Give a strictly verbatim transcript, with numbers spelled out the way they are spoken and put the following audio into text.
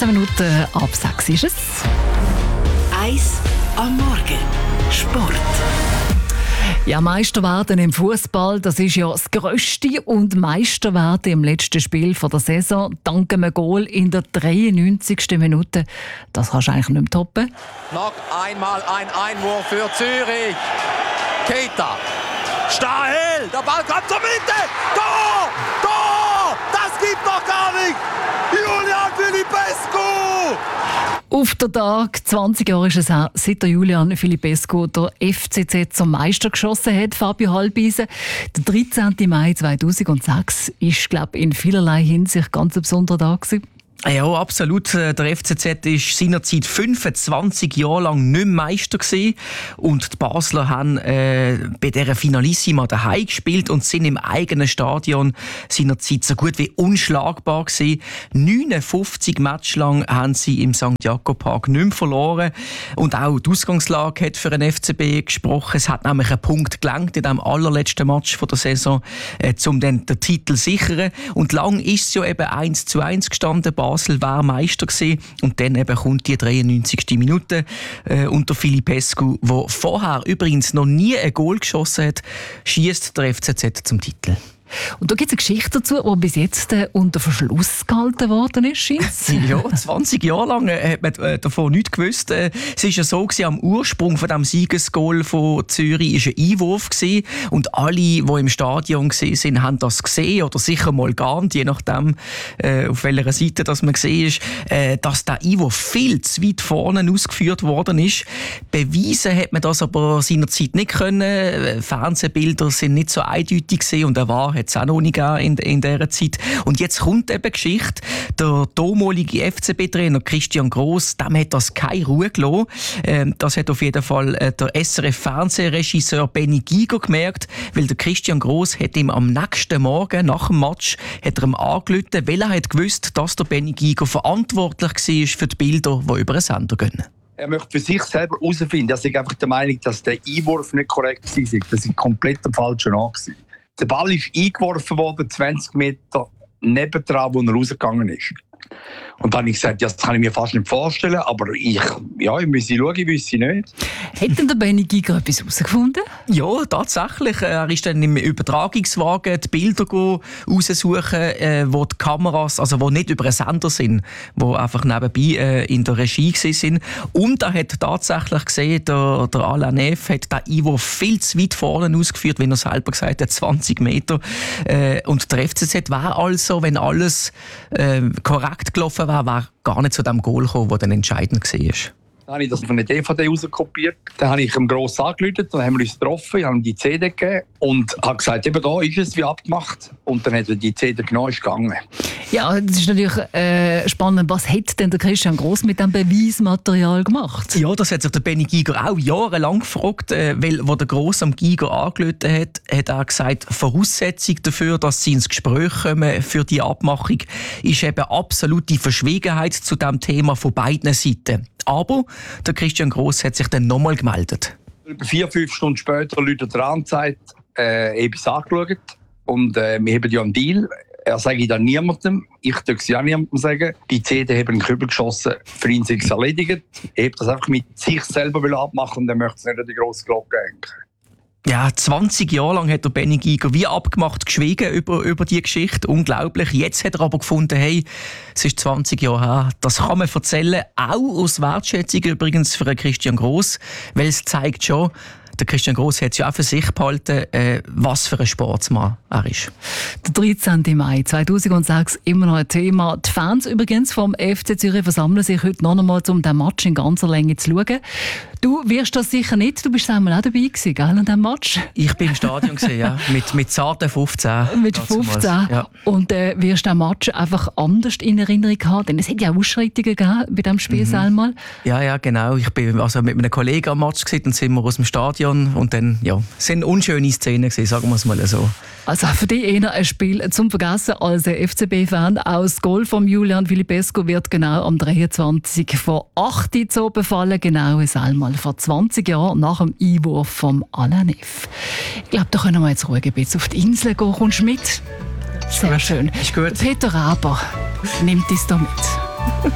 dreizehn Minuten ab sechs ist es. Eis am Morgen. Sport. Ja, Meister werden im Fußball, das ist ja das Grösste. Und Meister werden im letzten Spiel der Saison dank einem Goal in der dreiundneunzigsten Minute. Das kannst du eigentlich nicht mehr toppen. Noch einmal ein Einwurf für Zürich. Keita. Stahel. Der Ball kommt zur Mitte. Tor! Tor! Das gibt doch gar nicht. Julian Filipescu. Auf den Tag, zwanzig Jahre ist es her, seit der Julian Filipescu der F C Z zum Meister geschossen hat, Fabio Halbisen. Der dreizehnten Mai zweitausendsechs ist, glaube ich, in vielerlei Hinsicht ganz ein besonderer Tag gewesen. Ja, absolut. Der F C Z war seinerzeit fünfundzwanzig Jahre lang nicht mehr Meister gewesen. Und die Basler haben äh, bei dieser Finalissima daheim gespielt und sind im eigenen Stadion seinerzeit so gut wie unschlagbar gewesen. neunundfünfzig Matches lang haben sie im Sankt Jakob Park nicht mehr verloren. Und auch die Ausgangslage hat für den F C B gesprochen. Es hat nämlich einen Punkt gelangt in dem allerletzten Match der Saison, äh, um dann den Titel zu sichern. Und lang ist es ja eben eins zu eins gestanden. Basel war Meister gewesen. Und dann eben kommt die dreiundneunzigste Minute äh, unter Filipescu, der vorher übrigens noch nie ein Goal geschossen hat, schießt der F C Z zum Titel. Und da gibt es eine Geschichte dazu, die bis jetzt äh, unter Verschluss gehalten worden ist, scheint's? Ja, zwanzig Jahre lang äh, hat man äh, davon nichts gewusst. Äh, es war ja so gewesen, am Ursprung von dem Siegesgoal von Zürich war ein Einwurf gewesen, und alle, die im Stadion waren, haben das gesehen oder sicher mal geahnt, je nachdem, äh, auf welcher Seite das man gesehen ist, äh, dass der Einwurf viel zu weit vorne ausgeführt worden ist. Beweisen hat man das aber seinerzeit nicht können. Fernsehbilder sind nicht so eindeutig gewesen und er war hat es auch noch nicht in, in dieser Zeit. Und jetzt kommt eben die Geschichte. Der damalige F C B-Trainer Christian Gross, dem hat das keine Ruhe gelassen. Ähm, das hat auf jeden Fall äh, der S R F-Fernsehregisseur Benny Giger gemerkt, weil der Christian Gross hat ihm am nächsten Morgen nach dem Match hat er ihm angerufen, weil er hat gewusst, dass der Benny Giger verantwortlich war für die Bilder, die über einen Sender gehen. Er möchte für sich selber herausfinden. Er ist einfach der Meinung, dass der Einwurf nicht korrekt war. Das war komplett der falsche Nachsehen. Der Ball ist eingeworfen worden, zwanzig Meter nebendran, wo er rausgegangen ist. Und dann habe ich gesagt, ja, das kann ich mir fast nicht vorstellen, aber ich, ja, ich müsse schauen, ich wüsste nicht. Hat denn der Benny Giger etwas herausgefunden? Ja, tatsächlich. Er ist dann im Übertragungswagen die Bilder raussuchen, äh, wo die Kameras, also wo nicht über einen Sender sind, wo einfach nebenbei äh, in der Regie sind. Und er hat tatsächlich gesehen, der, der Alain Neff hat den Einwurf viel zu weit vorne ausgeführt, wie er selber gesagt hat, zwanzig Meter. Äh, und der F C Z war also, wenn alles äh, korrekt gelaufen war, war gar nicht zu dem Goal gekommen, das dann entscheidend war. Dann habe ich das von der D V D rauskopiert. Dann habe ich ihm gross angerufen, dann haben wir uns getroffen, ich habe ihm die C D gegeben und habe gesagt, eben da ist es wie abgemacht. Und dann hat er die C D genommen, ist gegangen. Ja, das ist natürlich äh, spannend. Was hat denn der Christian Gross mit dem Beweismaterial gemacht? Ja, das hat sich der Benny Giger auch jahrelang gefragt, äh, weil, als der Gross am Giger angerufen hat, hat er gesagt, Voraussetzung dafür, dass sie ins Gespräch kommen für die Abmachung, ist eben absolute Verschwiegenheit zu diesem Thema von beiden Seiten. Aber der Christian Gross hat sich dann nochmal gemeldet. Vier, fünf Stunden später läutet er an und sagt, äh, ich habe es angeschaut und äh, wir haben ja einen Deal. Er sage dann niemandem, ich darf es ja niemandem sagen. Die C D haben einen Kübel geschossen, für ihn ist es erledigt. Ich habe das einfach mit sich selber abmachen und dann möchte es nicht an die grosse Glocke hängen. Ja, zwanzig Jahre lang hat der Benny Giger wie abgemacht geschwiegen über, über die Geschichte. Unglaublich. Jetzt hat er aber gefunden, hey, es ist zwanzig Jahre her. Das kann man erzählen, auch aus Wertschätzung übrigens für Christian Gross, weil es zeigt schon, der Christian Gross hat es ja auch für sich behalten, äh, was für ein Sportsmann er ist. Der dreizehnten Mai zweitausendsechs, immer noch ein Thema. Die Fans übrigens vom F C Zürich versammeln sich heute noch einmal, um den Match in ganzer Länge zu schauen. Du wirst das sicher nicht, du bist einmal auch dabei gewesen, gell, an diesem Match? Ich bin im Stadion gewesen, ja, mit, mit zarten fünfzehn. Mit fünfzehn. Ja. Und äh, wirst den Match einfach anders in Erinnerung haben, denn es hat ja auch Ausschreitungen gegeben bei diesem Spiel mhm. einmal. Ja, ja, genau. Ich bin also mit einem Kollegen am Match gewesen, dann sind wir aus dem Stadion und dann, ja, es sind unschöne Szenen gewesen, sagen wir es mal so. Also für dich eher ein Spiel zum Vergessen als F C B-Fan. Auch das Goal von Julian Filipescu wird genau am dreiundzwanzigsten vor acht Uhr zu befallen, genau es einmal vor zwanzig Jahren nach dem Einwurf vom Alain Neff. Ich glaube, da können wir jetzt ruhig ein bisschen auf die Insel gehen. Kommst du mit? Sehr schön. Ist gut. Peter Raber nimmt uns da mit.